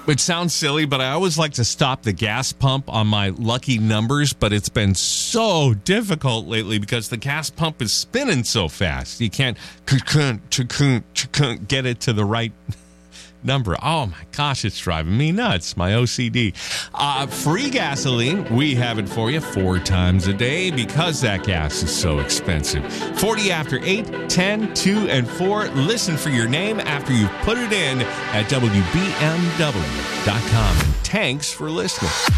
It sounds silly, but I always like to stop the gas pump on my lucky numbers, but it's been so difficult lately because the gas pump is spinning so fast. You can't get it to the right number. Oh my gosh, it's driving me nuts. My OCD. Free gasoline, we have it for you 4 times a day because that gas is so expensive. 40 after 8, 10, 2, and 4. Listen for your name after you've put it in at WBMW.com. And thanks for listening.